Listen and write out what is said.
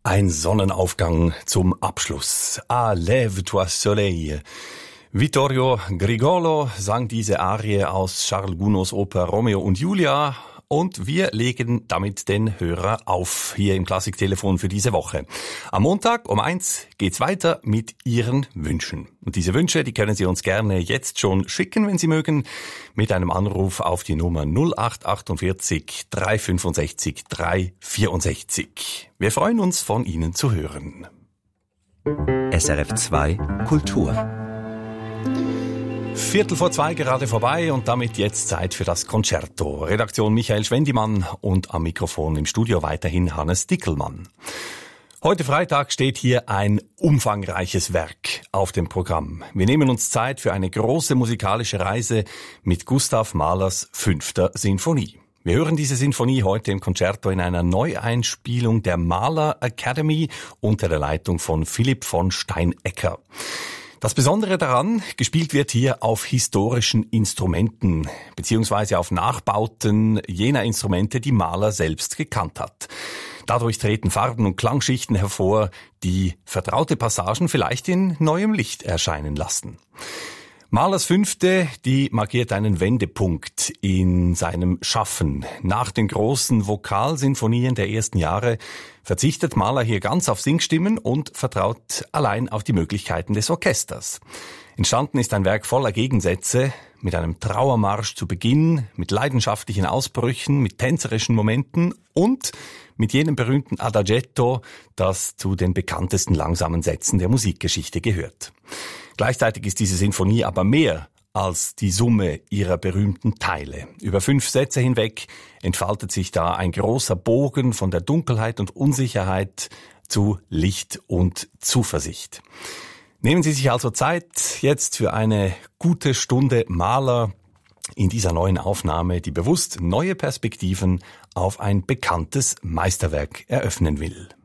Ein Sonnenaufgang zum Abschluss. Ah, lève-toi soleil. Vittorio Grigolo sang diese Arie aus Charles Gounods Oper Romeo und Julia. Und wir legen damit den Hörer auf, hier im Klassiktelefon für diese Woche. Am Montag um 1 geht's weiter mit Ihren Wünschen. Und diese Wünsche, die können Sie uns gerne jetzt schon schicken, wenn Sie mögen, mit einem Anruf auf die Nummer 0848 365 364. Wir freuen uns, von Ihnen zu hören. SRF 2 Kultur. 2:15 gerade vorbei und damit jetzt Zeit für das Concerto. Redaktion Michael Schwendimann und am Mikrofon im Studio weiterhin Hannes Dickelmann. Heute Freitag steht hier ein umfangreiches Werk auf dem Programm. Wir nehmen uns Zeit für eine große musikalische Reise mit Gustav Mahlers 5. Sinfonie. Wir hören diese Sinfonie heute im Concerto in einer Neueinspielung der Mahler Academy unter der Leitung von Philipp von Steinecker. Das Besondere daran, gespielt wird hier auf historischen Instrumenten, beziehungsweise auf Nachbauten jener Instrumente, die Mahler selbst gekannt hat. Dadurch treten Farben und Klangschichten hervor, die vertraute Passagen vielleicht in neuem Licht erscheinen lassen. Mahlers 5., die markiert einen Wendepunkt in seinem Schaffen. Nach den großen Vokalsinfonien der ersten Jahre verzichtet Mahler hier ganz auf Singstimmen und vertraut allein auf die Möglichkeiten des Orchesters. Entstanden ist ein Werk voller Gegensätze, mit einem Trauermarsch zu Beginn, mit leidenschaftlichen Ausbrüchen, mit tänzerischen Momenten und mit jenem berühmten Adagietto, das zu den bekanntesten langsamen Sätzen der Musikgeschichte gehört. Gleichzeitig ist diese Sinfonie aber mehr als die Summe ihrer berühmten Teile. Über 5 Sätze hinweg entfaltet sich da ein großer Bogen von der Dunkelheit und Unsicherheit zu Licht und Zuversicht. Nehmen Sie sich also Zeit jetzt für eine gute Stunde Mahler in dieser neuen Aufnahme, die bewusst neue Perspektiven auf ein bekanntes Meisterwerk eröffnen will.